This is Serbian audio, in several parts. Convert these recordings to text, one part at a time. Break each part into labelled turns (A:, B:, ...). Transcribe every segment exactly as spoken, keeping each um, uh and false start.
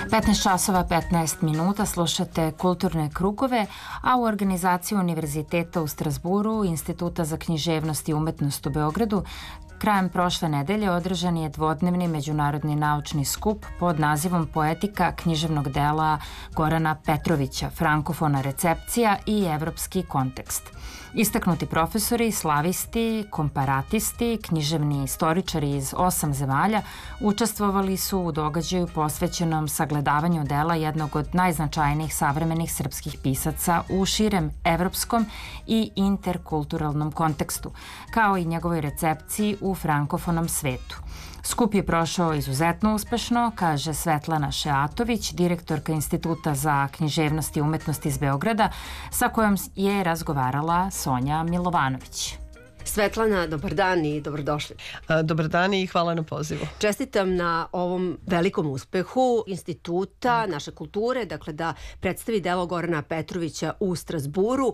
A: petnaest časova petnaest minuta slušate Kulturne krugove, a u organizaciji Univerziteta u Strazburu, Instituta za književnost i umetnost u Beogradu, krajem prošle nedelje održan je dvodnevni međunarodni naučni skup pod nazivom Poetika književnog dela Gorana Petrovića, frankofona recepcija i evropski kontekst. Istaknuti profesori, slavisti, komparatisti, književni istoričari iz osam zemalja učestvovali su u događaju posvećenom sagledavanju dela jednog od najznačajnijih savremenih srpskih pisaca u širem evropskom i interkulturalnom kontekstu, kao i njegovoj recepciji u frankofonom svetu. Skup je prošao izuzetno uspešno, kaže Svetlana Šeatović, direktorka Instituta za književnost i umetnost iz Beograda, sa kojom je razgovarala Sonja Milovanović.
B: Svetlana, dobar dan i dobrodošli.
C: Dobar dan i hvala na pozivu.
B: Čestitam na ovom velikom uspehu Instituta naše kulture, dakle da predstavi delo Gorana Petrovića u Strazburu.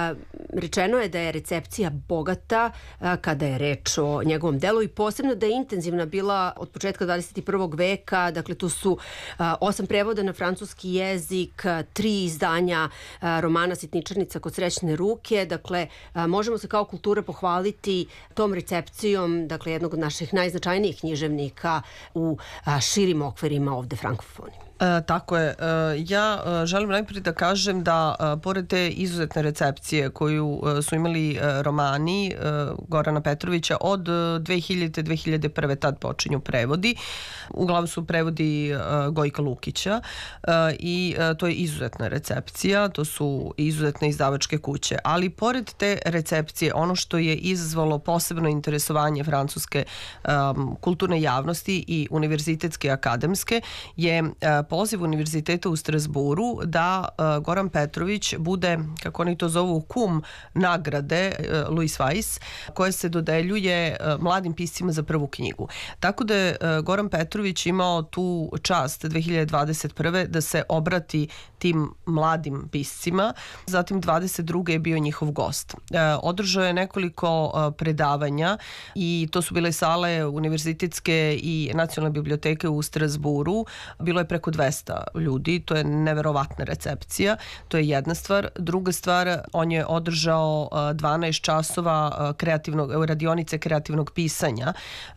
B: Rečeno je da je recepcija bogata kada je reč o njegovom delu i posebno da je intenzivna bila od početka dvadeset prvog veka. Dakle, tu su osam prevoda na francuski jezik, tri izdanja romana Sitničarnica kod srećne ruke. Dakle, možemo se kao kultura pohvaliti tom recepcijom, dakle, jednog od naših najznačajnijih književnika u širim okvirima ovde frankofoni.
C: E, tako je. E, ja e, želim najprije da kažem da e, pored te izuzetne recepcije koju e, su imali e, romani e, Gorana Petrovića od dve hiljade do dve hiljade prve. tad počinju prevodi. Uglavnom su prevodi e, Gojka Lukića e, i e, to je izuzetna recepcija, to su izuzetne izdavačke kuće. Ali pored te recepcije, ono što je izazvalo posebno interesovanje francuske e, kulturne javnosti i univerzitetske akademske je e, poziv Univerziteta u Strazburu da uh, Goran Petrović bude, kako oni to zovu, kum nagrade uh, Louis Weiss, koja se dodeljuje uh, mladim piscima za prvu knjigu. Tako da je uh, Goran Petrović imao tu čast dve hiljade dvadeset prve. da se obrati tim mladim piscima. Zatim dvadeset druge je bio njihov gost. Uh, održao je nekoliko uh, predavanja i to su bile sale univerzitetske i nacionalne biblioteke u Strazburu. Bilo je preko dvesta ljudi, to je neverovatna recepcija, to je jedna stvar. Druga stvar, on je održao dvanaest časova kreativnog, radionice kreativnog pisanja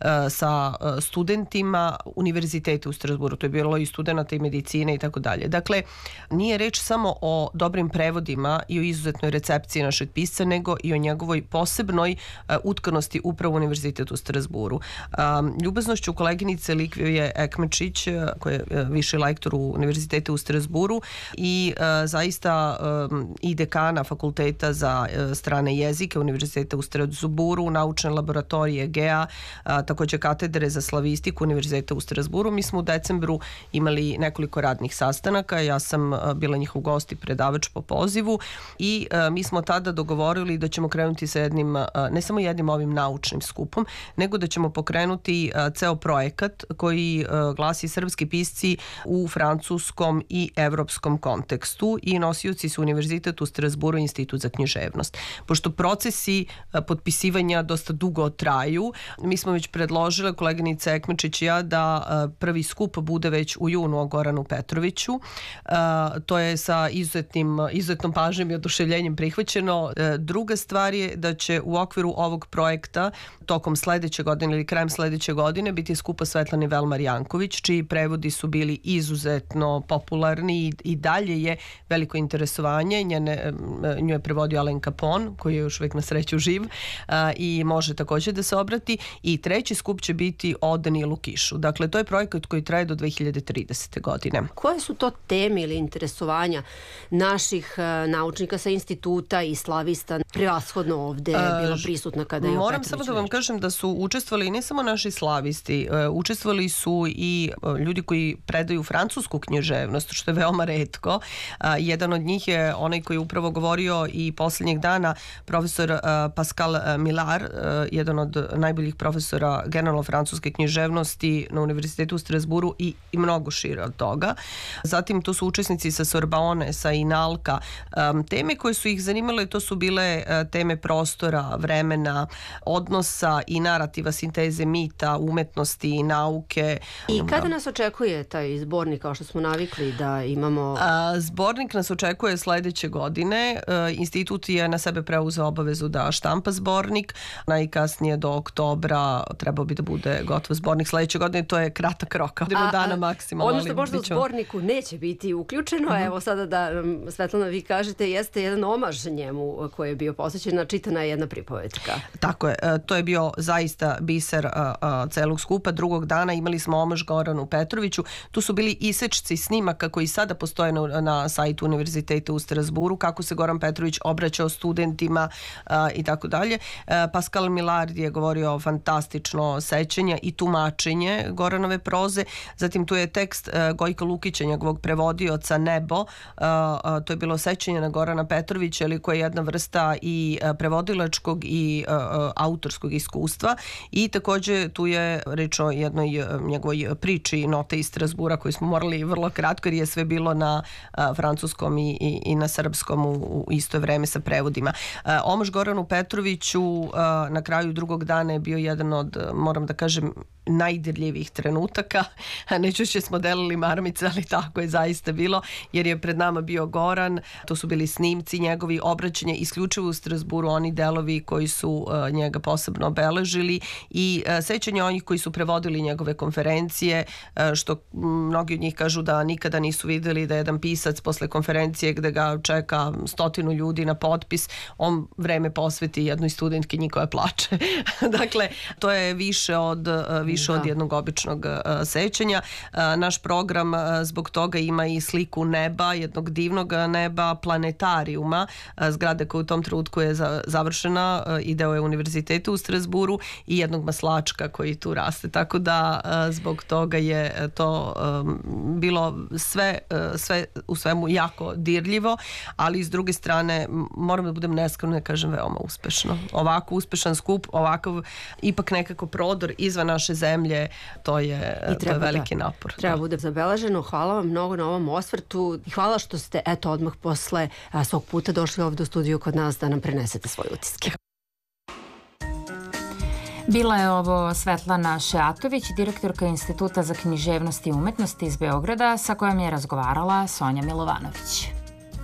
C: sa studentima univerziteta u Strazburu, to je bilo i studenta i medicine i tako dalje. Dakle, nije reč samo o dobrim prevodima i o izuzetnoj recepciji našeg pisca, nego i o njegovoj posebnoj utkanosti upravo univerzitetu u Strazburu. Ljubaznošću koleginice Likvije Ekmečić, koja je viši lektor u Univerzitetu u Strazburu i uh, zaista um, i dekana fakulteta za uh, strane jezike Univerziteta u Strazburu, naučne laboratorije G E A, uh, takođe katedre za slavistiku Univerziteta u Strazburu. Mi smo u decembru imali nekoliko radnih sastanaka, ja sam uh, bila njihov gost i predavač po pozivu i uh, mi smo tada dogovorili da ćemo krenuti sa jednim, uh, ne samo jednim ovim naučnim skupom, nego da ćemo pokrenuti uh, ceo projekat koji uh, glasi Srpski pisci u francuskom i evropskom kontekstu i nosioci su Univerzitet u Strazburu i Institut za književnost. Pošto procesi potpisivanja dosta dugo traju, mi smo već predložile, koleginica Ekmečić i ja, da prvi skup bude već u junu o Goranu Petroviću. To je sa izuzetnim, izuzetnom pažnjom i oduševljenjem prihvaćeno. Druga stvar je da će u okviru ovog projekta tokom sledeće godine ili krajem sledeće godine biti skupa Svetlane Velmar Janković, čiji prevodi su bili izuzetno popularni i dalje je veliko interesovanje. Njene, nju je prevodio Alen Capon, koji je još uvijek na sreću živ i može također da se obrati. I treći skup će biti o Danilu Kišu. Dakle, to je projekat koji traje do dve hiljade tridesete. godine.
B: Koje su to teme ili interesovanja naših naučnika sa instituta i slavista prevashodno ovde bilo prisutna kada je o
C: Moram samo da vam kažem da su učestvovali ne samo naši slavisti, učestvovali su i ljudi koji predaju francusku književnost, što je veoma retko. A, jedan od njih je onaj koji je upravo govorio i posljednjeg dana, profesor a, Pascal Millar, a, jedan od najboljih profesora generalno francuske književnosti na Univerzitetu u Strazburu i, i mnogo šire od toga. Zatim tu su učesnici sa Sorbonne, sa Inalka. A, teme koje su ih zanimale, to su bile teme prostora, vremena, odnosa i narativa, sinteze mita, umetnosti i nauke.
B: I kada nas očekuje taj zbornik, kao što smo navikli da imamo?
C: Zbornik nas očekuje sledeće godine. Institut je na sebe preuzeo obavezu da štampa zbornik. Najkasnije do oktobra trebao bi da bude gotov zbornik sledeće godine. To je kratak rok, godinu dana maksimalno.
B: Ono što možda u zborniku neće biti uključeno, mm-hmm. evo sada da Svetlana vi kažete, jeste jedan omaž njemu koji je bio posvećen, čitana je jedna pripovetka.
C: Tako je, to je bio zaista biser a, a, celog skupa. Drugog dana imali smo omaž Goranu Petroviću. Tu su bili isečci snimaka koji sada postoje na, na sajtu Univerziteta u Strasburu, kako se Goran Petrović obraćao studentima a, i tako dalje. Pascal Milard je govorio fantastično sećanje i tumačenje Goranove proze. Zatim tu je tekst a, Gojka Lukića, njegovog prevodioca Nebo. A, a, to je bilo sećanje na Gorana Petrovića, ili koja je jedna vrsta i a, prevodilačkog i a, a, autorskog iskustva. I takođe tu je reč o jednoj njegovoj priči Note iz Strasbura koju smo morali vrlo kratko jer je sve bilo na a, francuskom i, i, i na srpskom u, u isto vreme sa prevodima. A, omaž Goranu Petroviću a, na kraju drugog dana je bio jedan od, moram da kažem, najdirljivih trenutaka. Nećuće smo delili maramice, ali tako je zaista bilo, jer je pred nama bio Goran, to su bili snimci njegovi, obraćanje isključivo u Strasburu, oni delovi koji su uh, njega posebno obeležili i uh, sećanje onih koji su prevodili njegove konferencije, uh, što mnogi od njih kažu da nikada nisu videli da jedan pisac posle konferencije gde ga čeka stotinu ljudi na potpis, on vreme posveti jednoj studentkinji koja plače. Dakle, to je više od uh, više od jednog običnog uh, sećanja. Uh, naš program uh, zbog toga ima i sliku neba, jednog divnog neba, planetarijuma, uh, zgrade koja u tom trenutku je za, završena uh, i deo je Univerziteta u Strasburu i jednog maslačka koji tu raste. Tako da uh, zbog toga je to um, bilo sve, uh, sve u svemu jako dirljivo, ali s druge strane moram da budem neskromna, kažem, veoma uspešno. Ovako uspešan skup, ovakav ipak nekako prodor izvan naše zemlje, to je, to je veliki da, napor.
B: Treba da bude zabeleženo. Hvala vam mnogo na ovom osvrtu i hvala što ste eto odmah posle a, svog puta došli ovdje u studiju kod nas da nam prenesete svoje utiske.
A: Bila je ovo Svetlana Šeatović, direktorka Instituta za književnost i umetnosti iz Beograda, sa kojom je razgovarala Sonja Milovanović.